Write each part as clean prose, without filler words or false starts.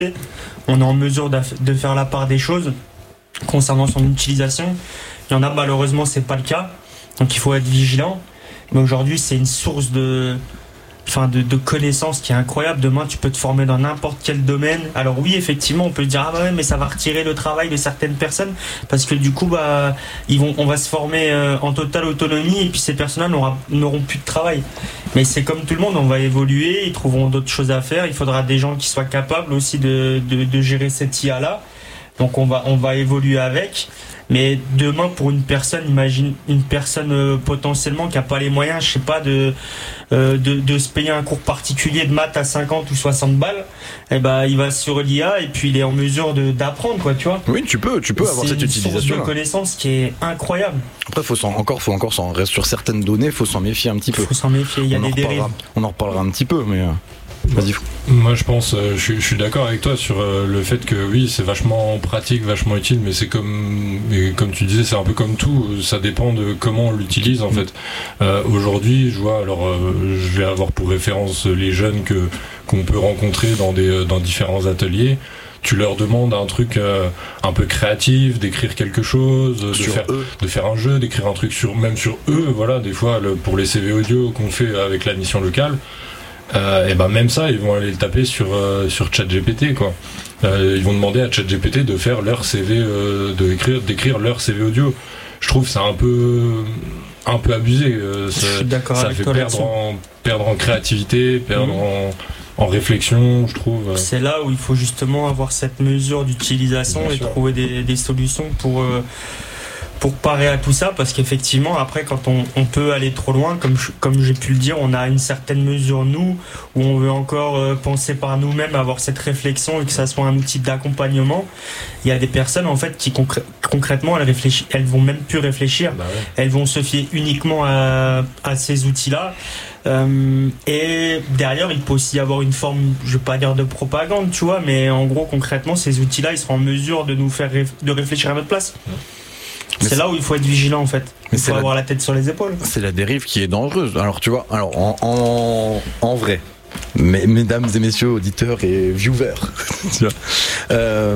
on est en mesure de faire la part des choses concernant son utilisation. Il y en a malheureusement c'est pas le cas, donc il faut être vigilant. Mais aujourd'hui c'est une source de connaissances qui est incroyable. Demain tu peux te former dans n'importe quel domaine. Alors oui effectivement on peut dire ah ouais mais ça va retirer le travail de certaines personnes parce que du coup on va se former en totale autonomie et puis ces personnes-là n'auront plus de travail. Mais c'est comme tout le monde, on va évoluer, ils trouveront d'autres choses à faire. Il faudra des gens qui soient capables aussi de gérer cette IA là. Donc on va évoluer avec. Mais demain, pour une personne, imagine une personne potentiellement qui n'a pas les moyens, je sais pas, de se payer un cours particulier de maths à 50 ou 60 balles, et ben il va sur l'IA et puis il est en mesure d'apprendre, quoi, tu vois. Oui, tu peux avoir cette utilisation. C'est une source de connaissances qui est incroyable. Après, faut encore sur certaines données, faut s'en méfier un petit peu. Faut s'en méfier, il y a des dérives. On en reparlera un petit peu, mais. Vas-y. Moi je pense, je suis d'accord avec toi sur le fait que oui c'est vachement pratique, vachement utile, mais c'est comme tu disais, c'est un peu comme tout, ça dépend de comment on l'utilise en fait. Aujourd'hui je vois, je vais avoir pour référence les jeunes qu'on peut rencontrer dans différents ateliers. Tu leur demandes un truc un peu créatif, d'écrire quelque chose, de faire un jeu, d'écrire un truc même sur eux, voilà, des fois pour les CV audio qu'on fait avec la mission locale. Et ben même ça ils vont aller le taper sur ChatGPT quoi. Ils vont demander à ChatGPT de faire leur CV d'écrire leur CV audio. Je trouve ça un peu abusé. Je suis d'accord ça avec fait toi perdre en créativité, perdre en réflexion, je trouve. C'est là où il faut justement avoir cette mesure d'utilisation et trouver des solutions pour parer à tout ça, parce qu'effectivement après quand on peut aller trop loin, comme j'ai pu le dire, on a une certaine mesure nous où on veut encore penser par nous-mêmes, avoir cette réflexion et que ça soit un outil d'accompagnement. Il y a des personnes en fait qui concrètement elles vont même plus réfléchir, elles vont se fier uniquement à ces outils-là. Et derrière il peut aussi y avoir une forme, je vais pas dire de propagande, tu vois, mais en gros concrètement ces outils-là ils seront en mesure de nous faire de réfléchir à notre place. C'est là où il faut être vigilant en fait. Il faut avoir la tête sur les épaules. C'est la dérive qui est dangereuse. Alors tu vois, en vrai, mesdames et messieurs auditeurs et viewers, tu vois,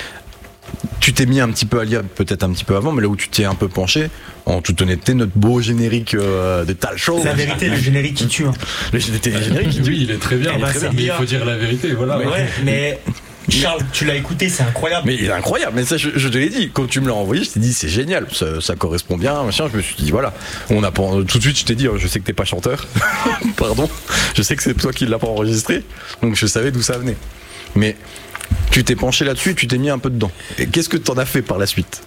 tu t'es mis un petit peu à lire, peut-être un petit peu avant, mais là où tu t'es un peu penché, en toute honnêteté, notre beau générique de Tal Show. C'est la vérité, le générique qui tue. Le générique qui tue. Oui, il est très bien. Mais il faut dire la vérité, voilà. Mais Charles, tu l'as écouté, c'est incroyable. Mais il est incroyable, mais ça je te l'ai dit, quand tu me l'as envoyé, je t'ai dit c'est génial, ça correspond bien, machin. Je me suis dit voilà, tout de suite je t'ai dit je sais que t'es pas chanteur, pardon, je sais que c'est toi qui l'as pas enregistré, donc je savais d'où ça venait. Mais tu t'es penché là-dessus et tu t'es mis un peu dedans. Et qu'est-ce que t'en as fait par la suite?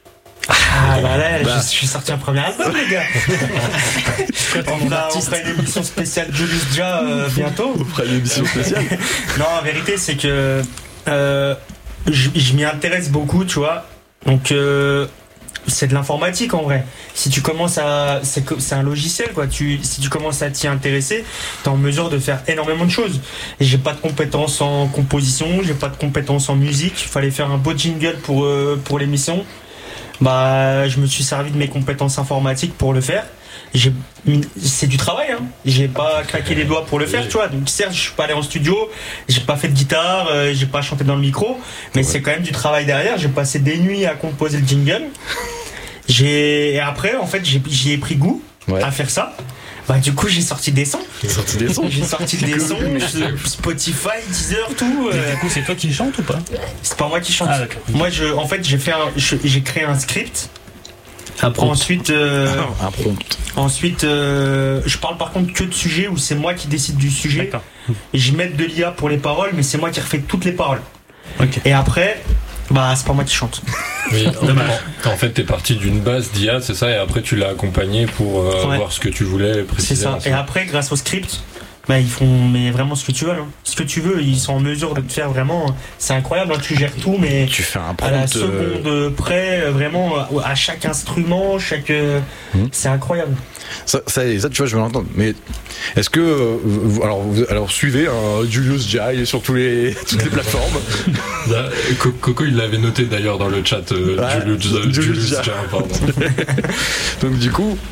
Je suis sorti un premier album, les gars. On fera une émission spéciale Julius Ja bientôt. On fera une émission spéciale. Non, la vérité, c'est que je m'y intéresse beaucoup, tu vois. Donc, c'est de l'informatique en vrai. Si tu commences c'est un logiciel, quoi. Si tu commences à t'y intéresser, t'es en mesure de faire énormément de choses. Et j'ai pas de compétences en composition, j'ai pas de compétences en musique. Il fallait faire un beau jingle pour l'émission. Je me suis servi de mes compétences informatiques pour le faire. C'est du travail, hein. J'ai pas claqué les doigts pour le faire, tu vois. Donc certes, je suis pas allé en studio, j'ai pas fait de guitare, j'ai pas chanté dans le micro, mais c'est quand même du travail derrière. J'ai passé des nuits à composer le jingle. Et après, en fait, j'y ai pris goût à faire ça. Du coup j'ai sorti des sons. J'ai sorti des sons, Spotify, Deezer, tout. Du coup c'est toi qui chantes ou pas? C'est pas moi qui chante. Moi j'ai créé un script. Ensuite, un prompt. Ensuite, je parle par contre que de sujets où c'est moi qui décide du sujet. D'accord. Et j'y mets de l'IA pour les paroles, mais c'est moi qui refais toutes les paroles. Okay. Et après, c'est pas moi qui chante. Oui, en fait, t'es parti d'une base d'IA, c'est ça, et après tu l'as accompagné pour voir ce que tu voulais préciser. C'est ça. Et après, grâce au script, ils font vraiment ce que tu veux. Hein. Ce que tu veux, ils sont en mesure de te faire vraiment. C'est incroyable, hein, tu gères tout, mais tu fais un prompt à la seconde près, vraiment à chaque instrument, c'est incroyable. Ça, tu vois, je vais l'entendre. Mais est-ce que alors suivez Julius Ja, il est sur toutes les plateformes. Coco, il l'avait noté d'ailleurs dans le chat. Julius Ja, pardon. Donc du coup,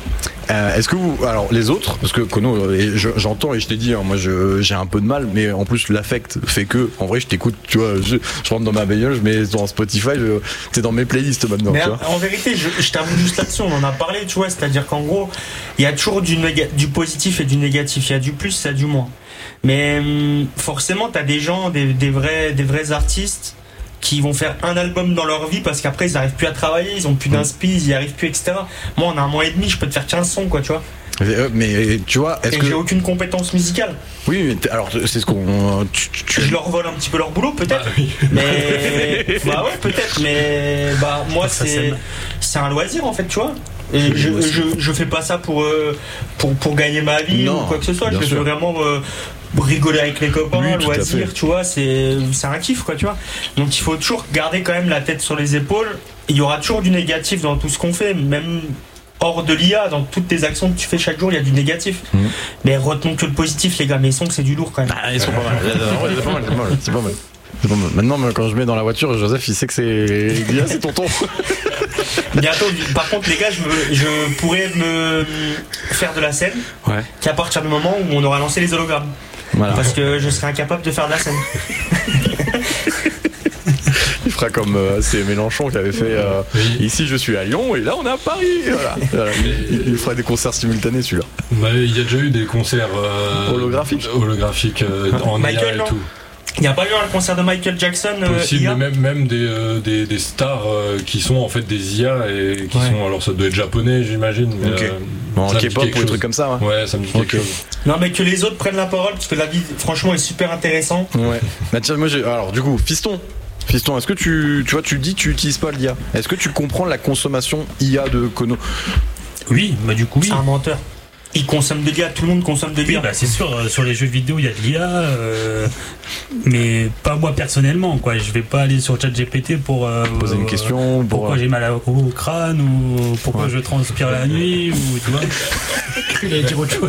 Est-ce que vous, alors les autres, parce que Kono, j'entends et je t'ai dit, hein, moi j'ai un peu de mal, mais en plus l'affect fait que, en vrai, je t'écoute, tu vois, je rentre dans ma bagnole, je mets dans Spotify, t'es dans mes playlists maintenant. Mais tu vois. en vérité, je termine juste là-dessus, on en a parlé, tu vois, c'est-à-dire qu'en gros, il y a toujours du positif et du négatif, il y a du plus, il y a du moins. Mais forcément, t'as des gens, des vrais artistes qui vont faire un album dans leur vie parce qu'après ils n'arrivent plus à travailler, ils ont plus d'inspi, ils n'y arrivent plus, etc. Moi, en un mois et demi, je peux te faire 15 sons, quoi, tu vois. Mais tu vois, est-ce que j'ai aucune compétence musicale. Oui, alors c'est ce qu'on. Je leur vole un petit peu leur boulot, peut-être. Ah, oui. Mais bah ouais, peut-être. Mais bah moi, c'est un loisir en fait, tu vois. Et je fais pas ça pour gagner ma vie ou quoi que ce soit. Je fais vraiment rigoler avec les copains, loisir, tu vois. C'est un kiff, quoi, tu vois. Donc il faut toujours garder quand même la tête sur les épaules. Il y aura toujours du négatif dans tout ce qu'on fait, même hors de l'IA, dans toutes tes actions que tu fais chaque jour, il y a du négatif. Mais retenons que le positif, les gars. Mais ils sont que c'est du lourd quand même. Ils sont pas mal. C'est pas mal. Maintenant, quand je mets dans la voiture, Joseph, il sait que c'est tonton. Bientôt, par contre, les gars, je pourrais me faire de la scène qu'à partir du moment où on aura lancé les hologrammes. Voilà. Parce que je serai incapable de faire de la scène. Il fera comme c'est Mélenchon qui avait fait ici je suis à Lyon et là on est à Paris. Voilà. Il fera des concerts simultanés celui-là. Bah, il y a déjà eu des concerts holographiques en Michael, IA et tout. Il n'y a pas eu un concert de Michael Jackson possible, mais même des stars qui sont en fait des IA et qui sont, alors ça doit être japonais j'imagine, mais en K-pop ou des trucs comme ça. Ouais, ça me dit quelque chose. Non, mais que les autres prennent la parole parce que la vie franchement est super intéressant. Ouais. Bah tiens, moi alors du coup, Fiston, est-ce que tu dis tu utilises pas l'IA? Est-ce que tu comprends la consommation IA de Kono? Oui, bah du coup oui. C'est un menteur. Il consomme de l'IA, tout le monde consomme de l'IA. Oui, bah c'est sûr, sur les jeux vidéo il y a de l'IA, mais pas moi personnellement, quoi. Je vais pas aller sur ChatGPT pour poser une question, pourquoi j'ai mal au crâne ou pourquoi je transpire la nuit ou tu vois. Il allait dire autre chose.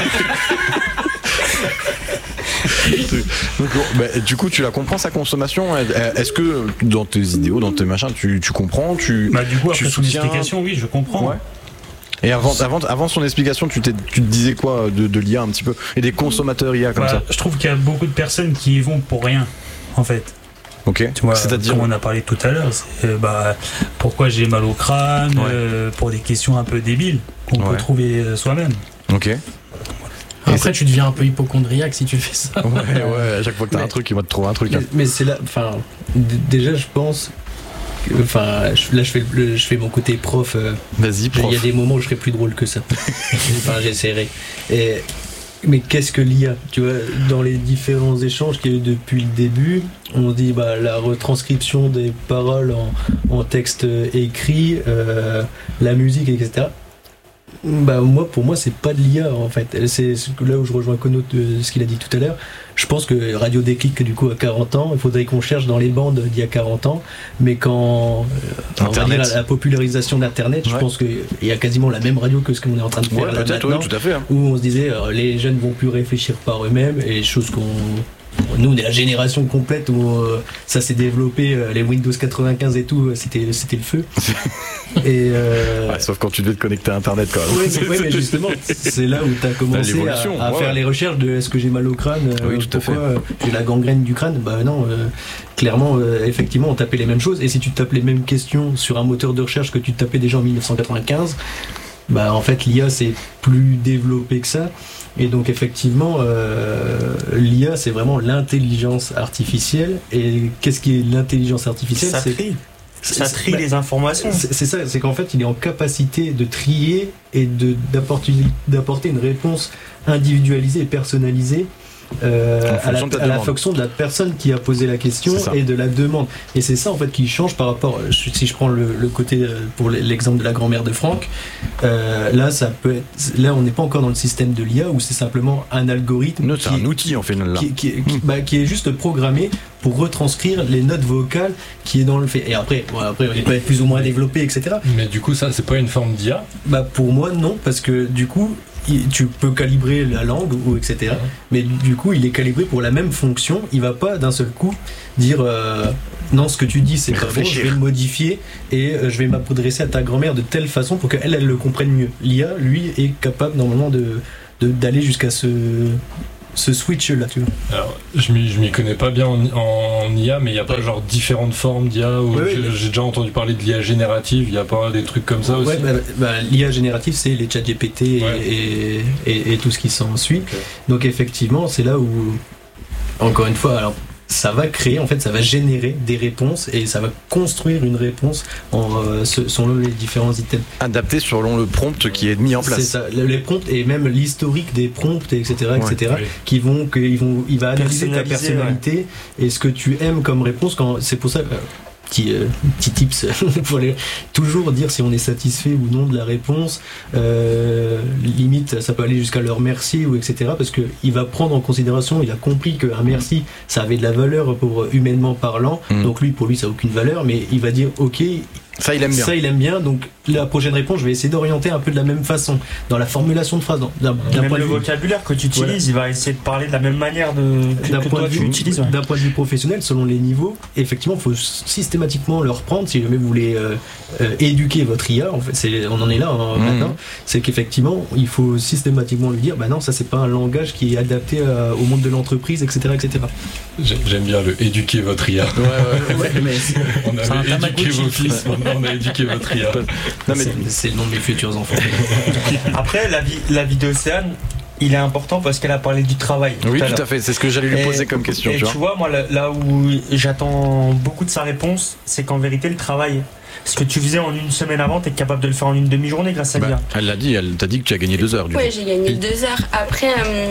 Donc, du coup, tu la comprends sa consommation? Est-ce que dans tes idéaux, dans tes machins, tu comprends, du coup, après son explication, oui, je comprends. Ouais. Et avant son explication, tu te disais quoi de l'IA un petit peu et des consommateurs IA comme ça? Je trouve qu'il y a beaucoup de personnes qui y vont pour rien, en fait. Ok. Tu vois, c'est-à-dire, comme on a parlé tout à l'heure, c'est pourquoi j'ai mal au crâne, pour des questions un peu débiles qu'on peut trouver soi-même. Ok. Après, tu deviens un peu hypocondriaque si tu fais ça. Ouais, à chaque fois que t'as un truc, il va te trouver un truc. Mais c'est là, enfin, déjà, je pense. Enfin, là, je fais mon côté prof. Vas-y, prof. Il y a des moments où je serai plus drôle que ça. Enfin, j'essaierai. Mais qu'est-ce que l'IA? Tu vois, dans les différents échanges qu'il y a eu depuis le début, on dit la retranscription des paroles en texte écrit, la musique, etc. Pour moi, c'est pas de l'IA en fait. C'est là où je rejoins Kono de ce qu'il a dit tout à l'heure. Je pense que Radio Déclic, du coup, à 40 ans, il faudrait qu'on cherche dans les bandes d'il y a 40 ans. Mais quand on va dire la popularisation d'Internet, je pense qu'il y a quasiment la même radio que ce qu'on est en train de faire là maintenant. Tout à fait. Où on se disait, les jeunes vont plus réfléchir par eux-mêmes et choses qu'on... Nous, on est la génération complète où ça s'est développé, les Windows 95 et tout, c'était le feu. Et sauf quand tu devais te connecter à Internet, quand même. Oui, mais justement, c'est là où tu as commencé à faire les recherches de est-ce que j'ai mal au crâne, pourquoi j'ai la gangrène du crâne. Non, clairement, effectivement, on tapait les mêmes choses. Et si tu tapes les mêmes questions sur un moteur de recherche que tu tapais déjà en 1995, en fait, l'IA, c'est plus développé que ça. Et donc effectivement, l'IA, c'est vraiment l'intelligence artificielle. Et qu'est-ce qui est l'intelligence artificielle? Ça trie les informations. C'est ça, c'est qu'en fait, il est en capacité de trier et d'apporter une réponse individualisée et personnalisée à la fonction de la personne qui a posé la question et de la demande. Et c'est ça en fait qui change par rapport, si je prends le côté pour l'exemple de la grand-mère de Franck, là on n'est pas encore dans le système de l'IA où c'est simplement un algorithme. C'est un outil en fait là. Qui est juste programmé pour retranscrire les notes vocales qui est dans le fait. Et après il peut être plus ou moins développé, etc. Mais du coup ça c'est pas une forme d'IA? Pour moi non, parce que du coup tu peux calibrer la langue ou etc. Mais du coup, il est calibré pour la même fonction. Il va pas d'un seul coup dire non, ce que tu dis c'est pas bon, je vais le modifier et je vais m'adresser à ta grand-mère de telle façon pour qu'elle le comprenne mieux. L'IA, lui, est capable normalement d'aller jusqu'à ce switch là, tu vois. Alors, je m'y connais pas bien en IA, mais il y a pas genre différentes formes d'IA où j'ai déjà entendu parler de l'IA générative, il y a pas des trucs comme ça aussi. L'IA générative, c'est les chats GPT et tout ce qui s'ensuit. Okay. Donc effectivement, c'est là où, encore une fois, alors ça va créer, en fait, ça va générer des réponses et ça va construire une réponse selon les différents items. Adapté selon le prompt qui est mis en place. C'est ça, les prompts et même l'historique des prompts, etc., qui il va analyser ta personnalité et ce que tu aimes comme réponse. C'est pour ça. Petit tips pour toujours dire si on est satisfait ou non de la réponse, limite ça peut aller jusqu'à leur merci ou etc, parce que il va prendre en considération, il a compris qu'un merci ça avait de la valeur pour humainement parlant, donc pour lui ça a aucune valeur, mais il va dire ok, ça il aime bien, donc la prochaine réponse je vais essayer d'orienter un peu de la même façon dans la formulation de phrase, d'un point de vue vocabulaire que tu utilises, il va essayer de parler de la même manière que toi tu utilises. D'un point de vue professionnel, selon les niveaux, effectivement il faut systématiquement le reprendre si jamais vous voulez éduquer votre IA, en fait, on en est là maintenant, c'est qu'effectivement il faut systématiquement lui dire bah non, ça c'est pas un langage qui est adapté au monde de l'entreprise, etc. J'aime bien le éduquer votre IA. Mais on avait éduqué vos fils, on a éduqué votre IA. Non, mais c'est le nom de mes futurs enfants. Après, la vie d'Océane, il est important parce qu'elle a parlé du travail. Oui, tout à fait, c'est ce que j'allais lui poser comme question. Et tu vois, moi, là où j'attends beaucoup de sa réponse, c'est qu'en vérité, le travail, ce que tu faisais en une semaine avant, t'es capable de le faire en une demi-journée grâce à l'IA. Elle l'a dit, elle t'a dit que tu as gagné 2 heures. Oui, j'ai gagné 2 heures. Après,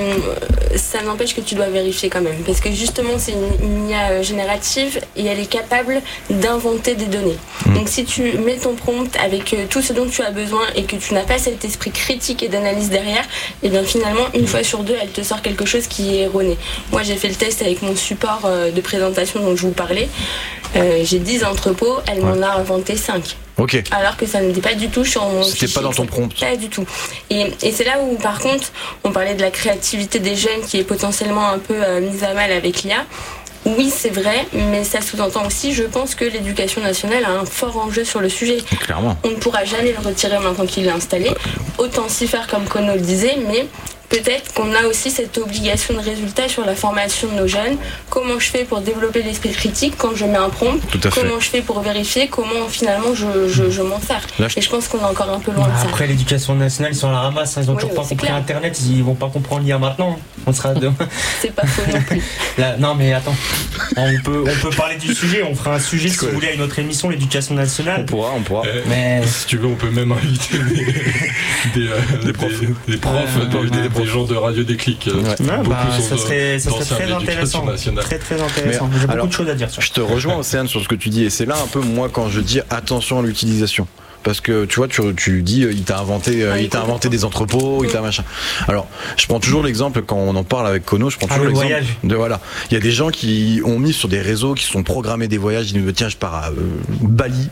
ça n'empêche que tu dois vérifier quand même. Parce que justement, c'est une IA générative et elle est capable d'inventer des données. Donc si tu mets ton prompt avec tout ce dont tu as besoin et que tu n'as pas cet esprit critique et d'analyse derrière, et bien finalement, une fois sur 2, elle te sort quelque chose qui est erroné. Moi, j'ai fait le test avec mon support de présentation dont je vous parlais. J'ai 10 entrepôts, elle m'en a inventé 5. Ok. Alors que ça n'était pas du tout sur mon C'était fichier, pas dans ton prompt. Pas du tout. Et c'est là où, par contre, on parlait de la créativité des jeunes qui est potentiellement un peu mise à mal avec l'IA. Oui, c'est vrai, mais ça sous-entend aussi, je pense que l'éducation nationale a un fort enjeu sur le sujet. Clairement. On ne pourra jamais le retirer maintenant qu'il est installé. Autant s'y faire comme Kono le disait, mais peut-être qu'on a aussi cette obligation de résultat sur la formation de nos jeunes. Comment je fais pour développer l'esprit critique quand je mets un prompt? Comment je fais pour vérifier? Comment finalement je m'en sers? Et je pense qu'on est encore un peu loin de ça. Après, l'éducation nationale, ils sont à la ramasse. Ils ont toujours pas compris Internet. Ils vont pas comprendre l'IA maintenant. On sera demain. C'est pas faux non plus. Là, non, mais attends. On peut parler du sujet. On fera un sujet si vous voulez à une autre émission, l'éducation nationale. On pourra. Mais si tu veux, on peut même inviter des profs, des gens de Radio Déclic. Ça serait très intéressant. Très intéressant. J'ai beaucoup de choses à dire sur ça. Je te rejoins, Océane, sur ce que tu dis. Et c'est là un peu, moi, quand je dis attention à l'utilisation. Parce que tu vois, tu dis il t'a inventé des entrepôts, il t'a machin. Alors, je prends toujours l'exemple quand on en parle avec Kono, je prends toujours l'exemple de voilà, il y a des gens qui ont mis sur des réseaux, qui sont programmés des voyages, ils disent tiens, je pars à Bali,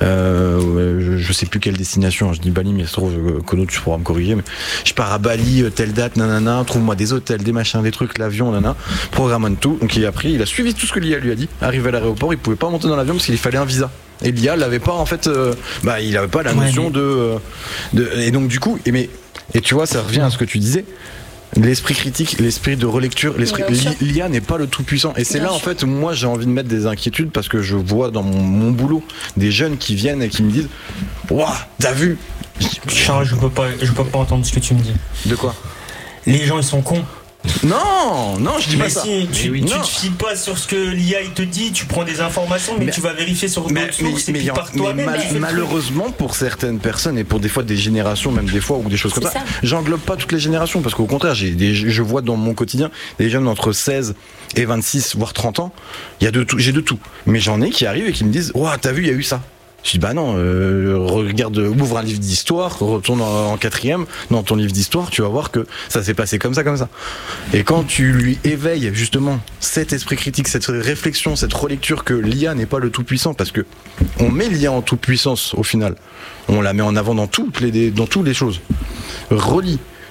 je sais plus quelle destination, je dis Bali mais ça se trouve Kono tu pourras me corriger, mais je pars à Bali telle date, nanana, trouve-moi des hôtels, des machins, des trucs, l'avion, nanana, programme tout. Donc il a suivi tout ce que l'IA lui a dit, arrivé à l'aéroport, il pouvait pas monter dans l'avion parce qu'il fallait un visa. Et l'IA l'avait pas en fait, il avait pas la notion de et donc du coup, et tu vois, ça revient à ce que tu disais, l'esprit critique, l'esprit de relecture, l'IA n'est pas le tout puissant. Et c'est là en fait où moi j'ai envie de mettre des inquiétudes parce que je vois dans mon boulot des jeunes qui viennent et qui me disent, waouh, t'as vu? Charles, je peux pas entendre ce que tu me dis. De quoi? Les gens ils sont cons. Non, je dis pas ça. Si, tu te fies pas sur ce que l'IA il te dit, tu prends des informations, mais tu vas vérifier sur d'autres sources et puis par toi-même. Malheureusement, pour certaines personnes et pour des fois des générations, même des fois ou des choses comme ça, j'englobe pas toutes les générations parce qu'au contraire, je vois dans mon quotidien des jeunes entre 16 et 26 voire 30 ans, il y a de tout, j'ai de tout. Mais j'en ai qui arrivent et qui me disent "Ouah, t'as vu, il y a eu ça." Je dis bah non, regarde, ouvre un livre d'histoire, retourne en 4e dans ton livre d'histoire, tu vas voir que ça s'est passé comme ça. Et quand tu lui éveilles justement cet esprit critique, cette réflexion, cette relecture que l'IA n'est pas le tout puissant, parce que on met l'IA en toute puissance au final, on la met en avant dans toutes les choses. Relis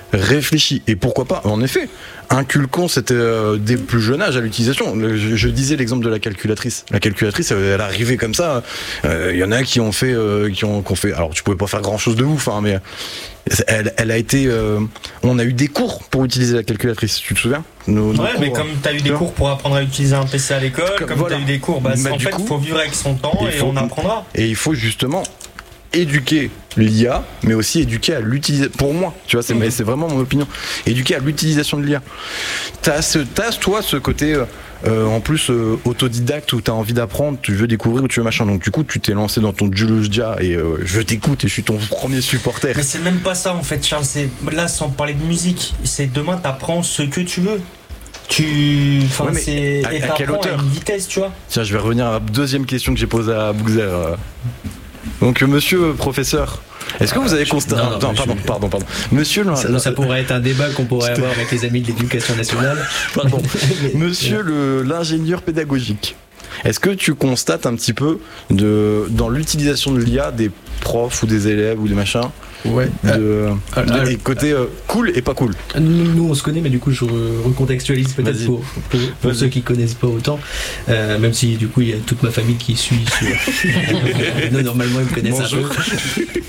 réfléchi. Et pourquoi pas, en effet, inculquons dès le plus jeune âge à l'utilisation. Je disais l'exemple de la calculatrice. La calculatrice, elle arrivait comme ça. Il y en a qui ont fait, alors tu pouvais pas faire grand chose de ouf, hein, mais elle a été. On a eu des cours pour utiliser la calculatrice. Tu te souviens? Nos mais cours, comme t'as eu des cours pour apprendre à utiliser un PC à l'école, comme voilà. t'as eu des cours, en fait, il faut vivre avec son temps et on apprendra. Et il faut justement éduquer l'IA, mais aussi éduquer à l'utilisation. Pour moi, tu vois, c'est vraiment mon opinion. Éduquer à l'utilisation de l'IA. T'as toi ce côté en plus autodidacte où t'as envie d'apprendre, tu veux découvrir, où tu veux machin. Donc du coup, tu t'es lancé dans ton Julius Dia et je t'écoute et je suis ton premier supporter. Mais c'est même pas ça en fait, Charles. Là, sans parler de musique, c'est demain t'apprends ce que tu veux. Et à quelle hauteur? À une vitesse, tu vois. Tiens, je vais revenir à la deuxième question que j'ai posée à Bouxer. Donc, monsieur professeur, est-ce que vous avez constaté... Pardon. Monsieur... Ça pourrait être un débat qu'on pourrait avoir avec les amis de l'éducation nationale. Pardon. Monsieur l'ingénieur pédagogique, est-ce que tu constates un petit peu dans l'utilisation de l'IA des profs ou des élèves ou des machins? Ouais. Des côtés cool et pas cool. Nous on se connaît, mais du coup je recontextualise peut-être pour ceux qui connaissent pas autant, même si du coup il y a toute ma famille qui suit sur... Normalement ils me connaissent un peu.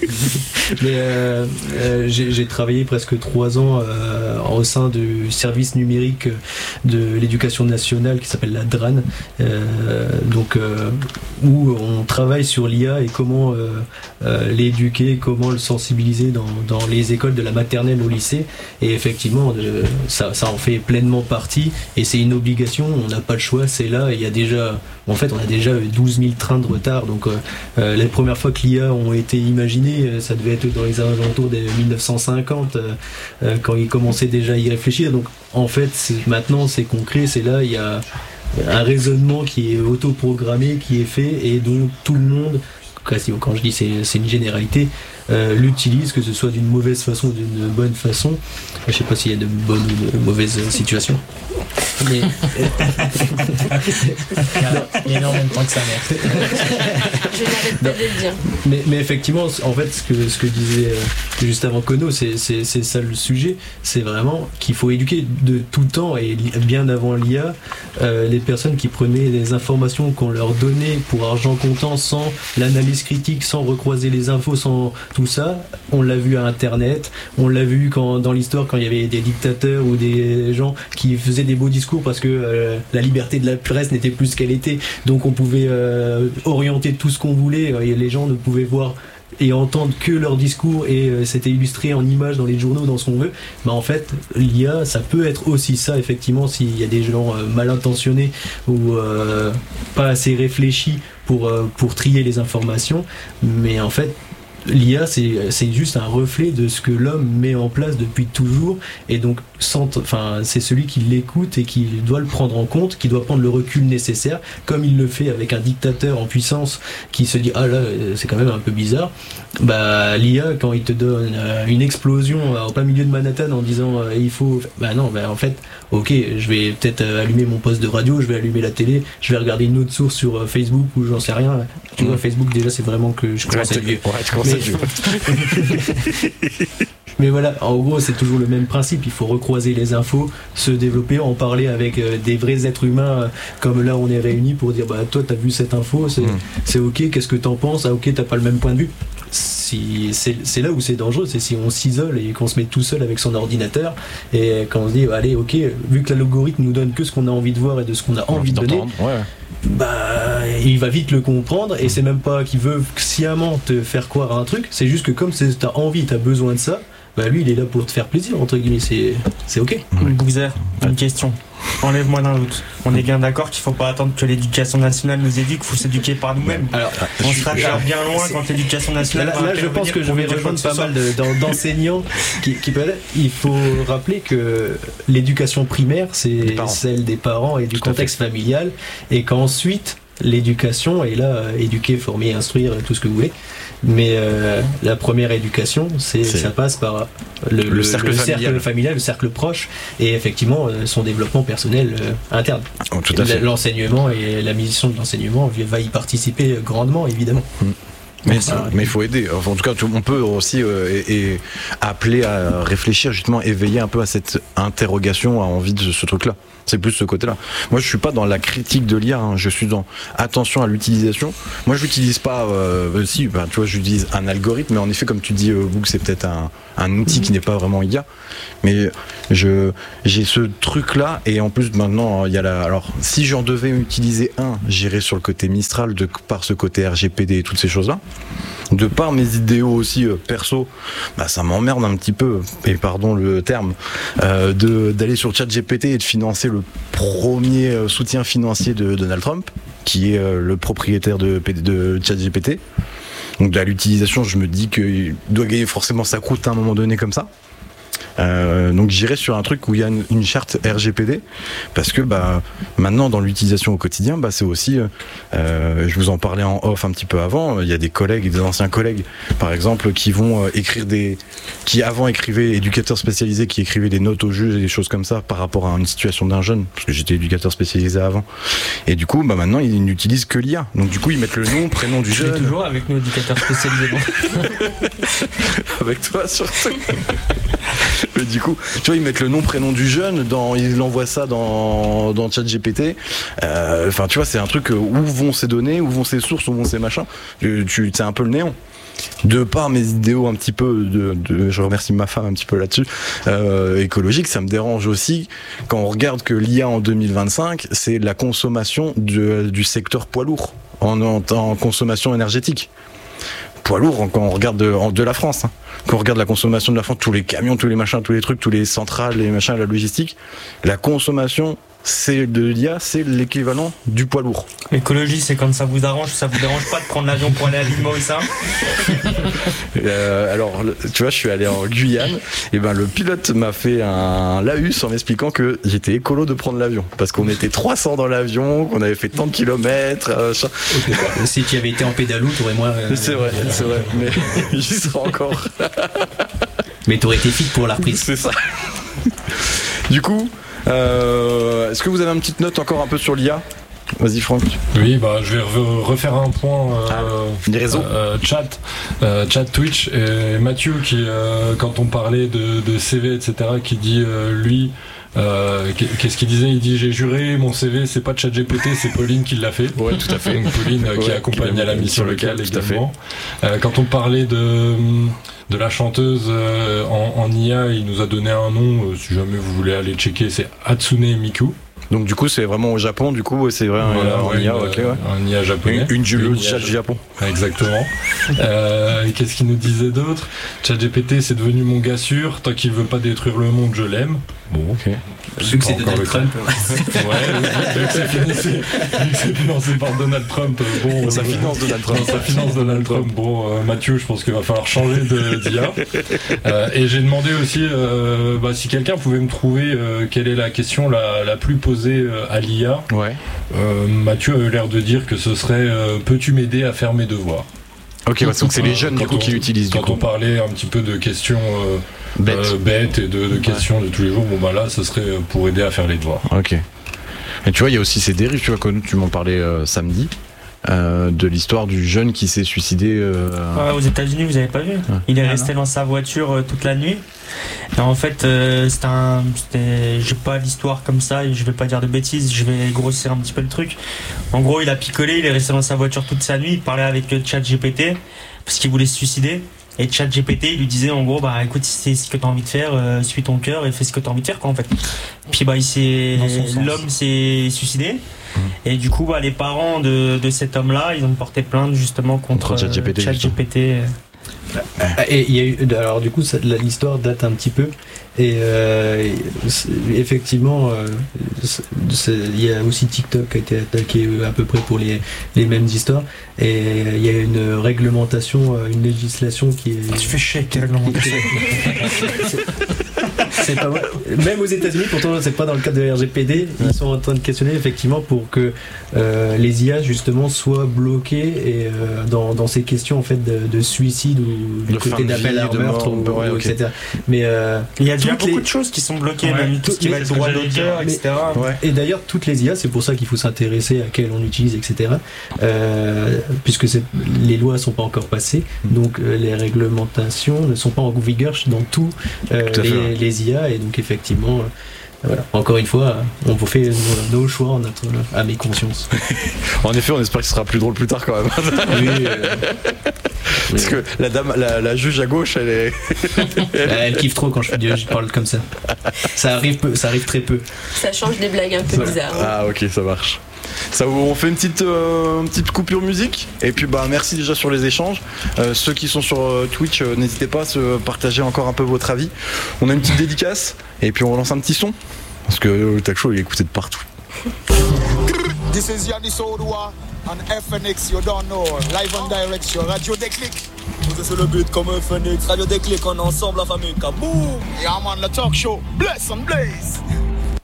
Mais j'ai travaillé presque 3 ans au sein du service numérique de l'éducation nationale qui s'appelle la DRAN, où on travaille sur l'IA et comment l'éduquer, comment le sensibiliser dans les écoles de la maternelle au lycée. Et effectivement ça en fait pleinement partie et c'est une obligation, on n'a pas le choix, c'est là. On a déjà 12 000 trains de retard, donc les premières fois que l'IA ont été imaginées, ça devait être dans les alentours des 1950, quand ils commençaient déjà à y réfléchir. Donc en fait maintenant c'est concret, c'est là, il y a un raisonnement qui est autoprogrammé, qui est fait et dont tout le monde, quand je dis c'est une généralité, l'utilise, que ce soit d'une mauvaise façon ou d'une bonne façon. Je sais pas s'il y a de bonnes ou de mauvaises situations. Mais... il y a énormément de temps que ça merde. Je n'arrête pas de le dire. Mais effectivement, en fait, ce que disait juste avant Kono, c'est ça le sujet. C'est vraiment qu'il faut éduquer de tout temps et bien avant l'IA, les personnes qui prenaient les informations qu'on leur donnait pour argent comptant, sans l'analyse critique, sans recroiser les infos, sans tout ça. On l'a vu à Internet, on l'a vu dans l'histoire quand il y avait des dictateurs ou des gens qui faisaient des beaux discours parce que la liberté de la presse n'était plus ce qu'elle était, donc on pouvait orienter tout ce qu'on voulait et les gens ne pouvaient voir et entendre que leur discours et c'était illustré en images dans les journaux, dans ce qu'on veut. Mais en fait, l'IA, ça peut être aussi ça, effectivement, s'il y a des gens mal intentionnés ou pas assez réfléchis pour trier les informations. Mais en fait, l'IA, c'est juste un reflet de ce que l'homme met en place depuis toujours, et donc c'est celui qui l'écoute et qui doit le prendre en compte, qui doit prendre le recul nécessaire, comme il le fait avec un dictateur en puissance qui se dit ah là c'est quand même un peu bizarre. L'IA, quand il te donne une explosion en plein milieu de Manhattan en disant il faut, en fait ok, je vais peut-être allumer mon poste de radio, je vais allumer la télé, je vais regarder une autre source sur Facebook ou j'en sais rien. Tu vois, Facebook déjà c'est vraiment que je commence à être vieux. Mais voilà, en gros c'est toujours le même principe, il faut recroiser les infos, se développer, en parler avec des vrais êtres humains, comme là on est réunis pour dire toi t'as vu cette info, c'est ok, qu'est-ce que t'en penses, ah ok t'as pas le même point de vue. C'est là où c'est dangereux, c'est si on s'isole et qu'on se met tout seul avec son ordinateur et quand on se dit allez ok, vu que l'algorithme nous donne que ce qu'on a envie de voir et de ce qu'on a envie de donner, il va vite le comprendre et c'est même pas qu'il veut sciemment te faire croire à un truc, c'est juste que comme t'as envie, t'as besoin de ça, lui il est là pour te faire plaisir entre guillemets, c'est ok. Bouxer, une question, enlève-moi d'un doute. On est bien d'accord qu'il faut pas attendre que l'éducation nationale nous éduque, il faut s'éduquer par nous-mêmes. Alors, on sera déjà bien loin quand l'éducation nationale là je pense que je vais rejoindre pas mal d'enseignants qui peuvent. Il faut rappeler que l'éducation primaire c'est celle des parents et du contexte familial, et qu'ensuite l'éducation est là, éduquer, former, instruire, tout ce que vous voulez. Mais la première éducation, ça passe par le cercle familial, le cercle proche, et effectivement son développement personnel interne. Tout à fait. L'enseignement et la mission de l'enseignement va y participer grandement, évidemment. Mais il faut aider. Enfin, en tout cas, on peut aussi appeler à réfléchir, justement, éveiller un peu à cette interrogation, à envie de ce truc-là. C'est plus ce côté-là. Moi, je suis pas dans la critique de l'IA, je suis dans attention à l'utilisation. Moi, je l'utilise pas. Tu vois, j'utilise un algorithme, mais en effet, comme tu dis, Book, c'est peut-être un outil qui n'est pas vraiment IA. Mais j'ai ce truc-là, et en plus, maintenant, il y a alors, si j'en devais utiliser j'irais sur le côté Mistral, par ce côté RGPD et toutes ces choses-là. De par mes idéaux aussi perso, ça m'emmerde un petit peu, et pardon le terme, d'aller sur ChatGPT et de financer le premier soutien financier de Donald Trump, qui est le propriétaire de ChatGPT. Donc à l'utilisation, je me dis qu'il doit gagner forcément sa croûte à un moment donné comme ça. Donc j'irai sur un truc où il y a une charte RGPD, parce que maintenant dans l'utilisation au quotidien, c'est aussi, je vous en parlais en off un petit peu avant, il y a des collègues, des anciens collègues par exemple, qui vont qui avant écrivaient, éducateurs spécialisés, qui écrivaient des notes aux juges et des choses comme ça par rapport à une situation d'un jeune, parce que j'étais éducateur spécialisé avant, et du coup maintenant ils n'utilisent que l'IA, donc du coup ils mettent le nom, prénom du jeune. Toujours avec nos éducateurs spécialisés. Avec toi surtout. Mais du coup, tu vois, ils mettent le nom, prénom du jeune, ils envoient ça dans ChatGPT. Enfin, tu vois, c'est un truc où vont ces données, où vont ces sources, où vont ces machins. C'est un peu le néant. De par mes idéaux un petit peu, je remercie ma femme un petit peu là-dessus, écologique, ça me dérange aussi quand on regarde que l'IA en 2025, c'est la consommation du secteur poids lourd en consommation énergétique. Poids lourd quand on regarde de la France, quand on regarde la consommation de la France, tous les camions, tous les machins, tous les trucs, tous les centrales, les machins, la logistique, la consommation de l'IA, c'est l'équivalent du poids lourd. L'écologie, c'est quand ça vous dérange pas de prendre l'avion pour aller à l'île Maurice, alors, tu vois, je suis allé en Guyane, et le pilote m'a fait un laïus en m'expliquant que j'étais écolo de prendre l'avion, parce qu'on était 300 dans l'avion, qu'on avait fait tant de kilomètres. Si tu avais été en pédalo, t'aurais moins. C'est vrai, mais j'y serais encore. Mais t'aurais été fit pour la reprise. C'est ça. Du coup, est-ce que vous avez une petite note encore un peu sur l'IA ? Vas-y Franck. Oui, je vais refaire un point les réseaux. Chat Twitch, et Mathieu qui quand on parlait de CV etc, qui dit lui qu'est-ce qu'il disait, il dit j'ai juré mon CV c'est pas ChatGPT, c'est Pauline qui l'a fait. Ouais, tout à fait. Donc Pauline qui accompagne à la mission locale également. Quand on parlait de la chanteuse en IA, il nous a donné un nom, si jamais vous voulez aller checker, c'est Hatsune Miku. Donc du coup c'est vraiment au Japon, du coup c'est vrai, en IA, un IA japonais. Une Julo de Chat Japon. Exactement. Qu'est-ce qu'il nous disait d'autre ? ChatGPT c'est devenu mon gars sûr, tant qu'il veut pas détruire le monde je l'aime. Bon, ok. Vu que c'est Donald Trump. Vu que c'est financé par Donald Trump. Bon, ça finance Donald Trump. Bon, Mathieu, je pense qu'il va falloir changer d'IA. Et j'ai demandé aussi si quelqu'un pouvait me trouver quelle est la question la plus posée à l'IA. Ouais. Mathieu a eu l'air de dire que ce serait peux-tu m'aider à faire mes devoirs ? Ok, donc c'est les jeunes du coup qui l'utilisent. Quand on parlait un petit peu de questions bêtes et de questions de tous les jours, là, ce serait pour aider à faire les devoirs. Ok. Et tu vois, il y a aussi ces dérives, tu vois, comme tu m'en parlais samedi, de l'histoire du jeune qui s'est suicidé. Aux États-Unis, vous avez pas vu ? Il est resté dans sa voiture toute la nuit. Et en fait, j'ai pas l'histoire comme ça, et je vais pas dire de bêtises, je vais grossir un petit peu le truc. En gros, il a picolé, il est resté dans sa voiture toute sa nuit, il parlait avec ChatGPT parce qu'il voulait se suicider. Et ChatGPT, il lui disait en gros, écoute, si c'est ce que t'as envie de faire, suis ton cœur et fais ce que t'as envie de faire, quoi, en fait. Puis l'homme s'est suicidé. Et du coup, les parents de cet homme-là, ils ont porté plainte justement contre ChatGPT. Et il y a eu, alors du coup l'histoire date un petit peu, et effectivement il y a aussi TikTok qui a été attaqué à peu près pour les mêmes histoires, et il y a une réglementation, une législation qui est... Tu fais chier, quelle réglementation. C'est pas vrai. Même aux États-Unis, pourtant c'est pas dans le cadre de la RGPD, ils sont en train de questionner effectivement pour que les IA justement soient bloquées et dans ces questions en fait de suicide ou du côté d'appel à meurtre ou etc. Mais il y a déjà beaucoup de choses qui sont bloquées, même tout ce qui va être droit d'auteur, etc. Et d'ailleurs toutes les IA, c'est pour ça qu'il faut s'intéresser à quelles on utilise, etc. Puisque les lois sont pas encore passées, donc les réglementations ne sont pas en vigueur dans tous les IA, et donc effectivement voilà. Encore une fois, on fait nos choix à mes consciences. En effet, on espère que ce sera plus drôle plus tard quand même. Oui, parce que la dame, la juge à gauche, elle kiffe trop quand je parle comme ça. Ça arrive très peu. Ça change des blagues un peu bizarres. Ah ok, ça marche. Ça, on fait une petite coupure musique et puis merci déjà sur les échanges. Ceux qui sont sur Twitch, n'hésitez pas à se partager encore un peu votre avis. On a une petite dédicace et puis on relance un petit son parce que le talk show il est écouté de partout. This is Yannis Oudoua on FNX, you don't know, live and direct sur Radio Déclic. Vous êtes sur le but comme FNX, Radio Déclic, on est ensemble la famille, kaboom! Yeah man, le talk show, bless and blaze!